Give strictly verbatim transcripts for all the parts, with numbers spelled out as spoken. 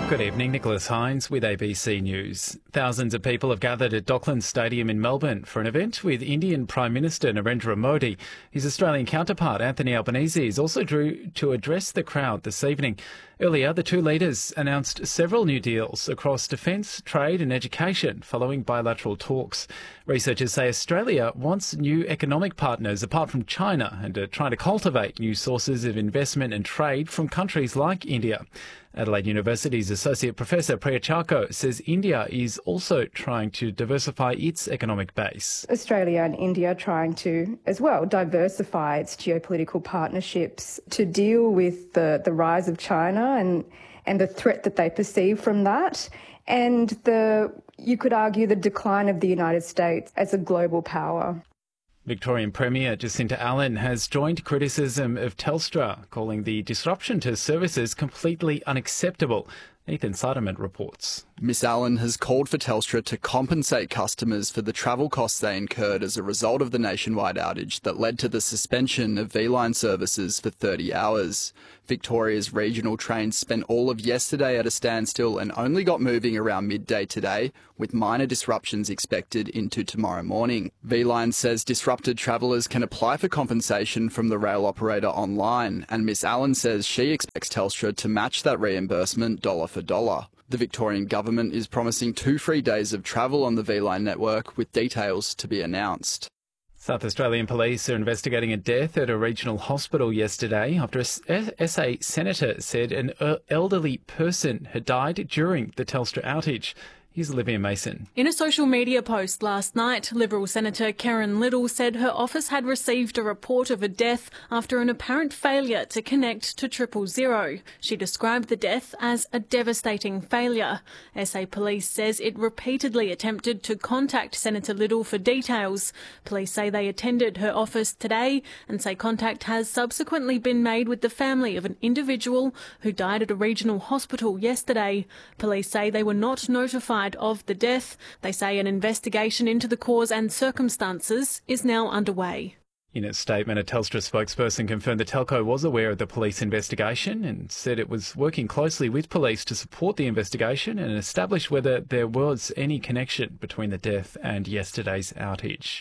Good evening, Nicholas Hines with A B C News. Thousands of people have gathered at Docklands Stadium in Melbourne for an event with Indian Prime Minister Narendra Modi. His Australian counterpart Anthony Albanese is also due to address the crowd this evening. Earlier, the two leaders announced several new deals across defence, trade and education following bilateral talks. Researchers say Australia wants new economic partners apart from China and are trying to cultivate new sources of investment and trade from countries like India. Adelaide University's Associate Professor Priya Charko says India is also trying to diversify its economic base. Australia and India are trying to, as well, diversify its geopolitical partnerships to deal with the, the rise of China and, and the threat that they perceive from that, and the, you could argue, the decline of the United States as a global power. Victorian Premier Jacinta Allan has joined criticism of Telstra, calling the disruption to services completely unacceptable. Ethan Siderman reports. Miss Allan has called for Telstra to compensate customers for the travel costs they incurred as a result of the nationwide outage that led to the suspension of V-Line services for thirty hours. Victoria's regional trains spent all of yesterday at a standstill and only got moving around midday today, with minor disruptions expected into tomorrow morning. V-Line says disrupted travellers can apply for compensation from the rail operator online, and Miss Allan says she expects Telstra to match that reimbursement dollar for dollar. The Victorian government is promising two free days of travel on the V-Line network, with details to be announced. South Australian police are investigating a death at a regional hospital yesterday after a S A senator said an elderly person had died during the Telstra outage. Here's Olivia Mason. In a social media post last night, Liberal Senator Karen Little said her office had received a report of a death after an apparent failure to connect to triple zero. She described the death as a devastating failure. S A Police says it repeatedly attempted to contact Senator Little for details. Police say they attended her office today and say contact has subsequently been made with the family of an individual who died at a regional hospital yesterday. Police say they were not notified of the death. They say an investigation into the cause and circumstances is now underway. In a statement, a Telstra spokesperson confirmed the telco was aware of the police investigation and said it was working closely with police to support the investigation and establish whether there was any connection between the death and yesterday's outage.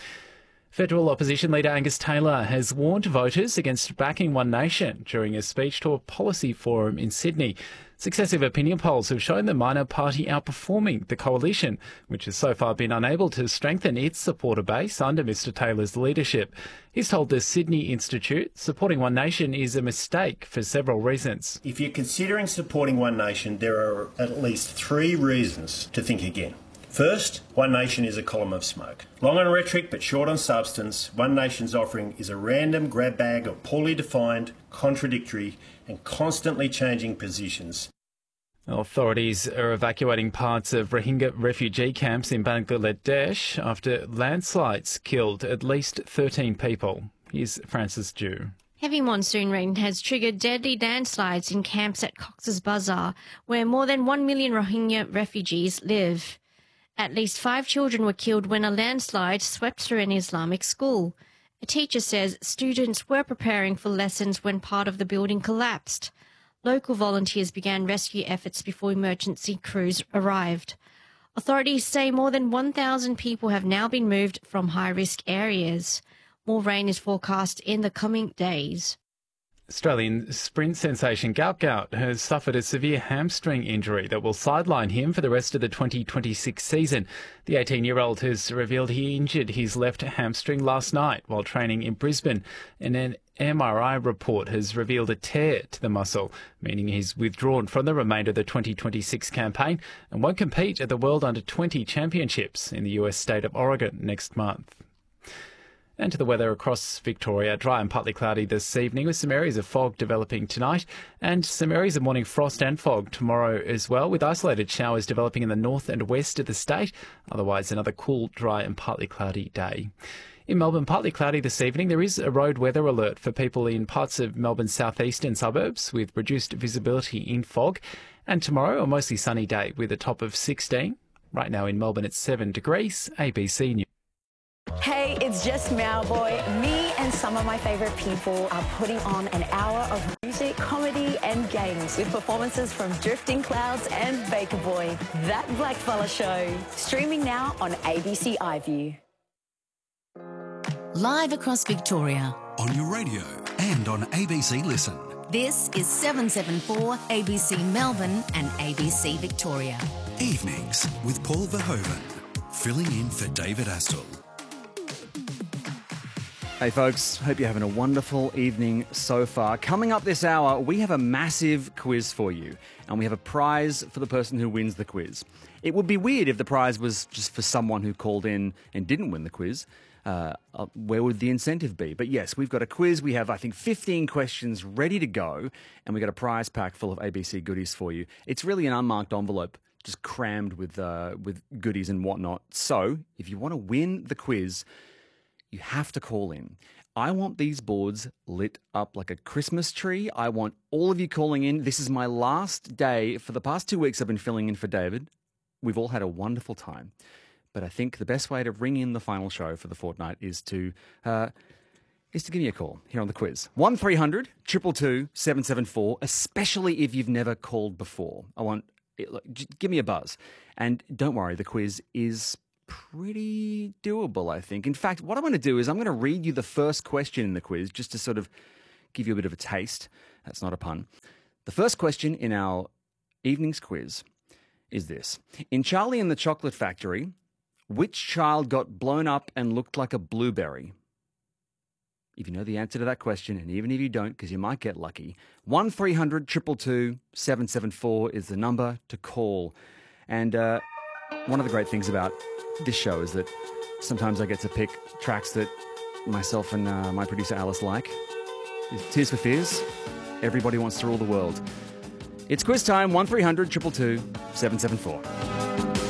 Federal opposition leader Angus Taylor has warned voters against backing One Nation during a speech to a policy forum in Sydney. Successive opinion polls have shown the minor party outperforming the coalition, which has so far been unable to strengthen its supporter base under Mr Taylor's leadership. He's told the Sydney Institute supporting One Nation is a mistake for several reasons. If you're considering supporting One Nation, there are at least three reasons to think again. First, One Nation is a column of smoke. Long on rhetoric but short on substance, One Nation's offering is a random grab bag of poorly defined, contradictory and constantly changing positions. Authorities are evacuating parts of Rohingya refugee camps in Bangladesh after landslides killed at least thirteen people. Here's Francis Dew. Heavy monsoon rain has triggered deadly landslides in camps at Cox's Bazar, where more than one million Rohingya refugees live. At least five children were killed when a landslide swept through an Islamic school. A teacher says students were preparing for lessons when part of the building collapsed. Local volunteers began rescue efforts before emergency crews arrived. Authorities say more than one thousand people have now been moved from high-risk areas. More rain is forecast in the coming days. Australian sprint sensation Gout Gout has suffered a severe hamstring injury that will sideline him for the rest of the twenty twenty-six season. The eighteen-year-old has revealed he injured his left hamstring last night while training in Brisbane, and an M R I report has revealed a tear to the muscle, meaning he's withdrawn from the remainder of the twenty twenty-six campaign and won't compete at the World Under twenty Championships in the U S state of Oregon next month. And to the weather across Victoria, dry and partly cloudy this evening with some areas of fog developing tonight and some areas of morning frost and fog tomorrow as well, with isolated showers developing in the north and west of the state. Otherwise, another cool, dry and partly cloudy day. In Melbourne, partly cloudy this evening. There is a road weather alert for people in parts of Melbourne's southeastern suburbs with reduced visibility in fog. And tomorrow, a mostly sunny day with a top of sixteen. Right now in Melbourne, it's seven degrees. A B C News. Hey, it's just Malboy. Me and some of my favourite people are putting on an hour of music, comedy and games with performances from Drifting Clouds and Baker Boy. That Blackfella Show, streaming now on A B C iView. Live across Victoria. On your radio and on A B C Listen. This is seven seven four A B C Melbourne and A B C Victoria. Evenings with Paul Verhoeven, filling in for David Astle. Hey folks, hope you're having a wonderful evening so far. Coming up this hour, we have a massive quiz for you, and we have a prize for the person who wins the quiz. It would be weird if the prize was just for someone who called in and didn't win the quiz. Uh, uh, where would the incentive be? But yes, we've got a quiz. We have, I think, fifteen questions ready to go, and we've got a prize pack full of A B C goodies for you. It's really an unmarked envelope, just crammed with uh, with goodies and whatnot. So, if you want to win the quiz, you have to call in. I want these boards lit up like a Christmas tree. I want all of you calling in. This is my last day. For the past two weeks, I've been filling in for David. We've all had a wonderful time. But I think the best way to ring in the final show for the fortnight is to uh, is to give me a call here on the quiz. one three hundred two two two seven seven four, especially if you've never called before. I want, look, just give me a buzz. And don't worry, the quiz is pretty doable, I think. In fact, what I'm going to do is I'm going to read you the first question in the quiz just to sort of give you a bit of a taste. That's not a pun. The first question in our evening's quiz is this. In Charlie and the Chocolate Factory, which child got blown up and looked like a blueberry? If you know the answer to that question, and even if you don't, because you might get lucky, one three hundred two two two seven seven four is the number to call. And uh, one of the great things about this show is that sometimes I get to pick tracks that myself and uh, my producer Alice like. Tears for Fears, Everybody Wants to Rule the World. It's quiz time, one three hundred two two two seven seven four.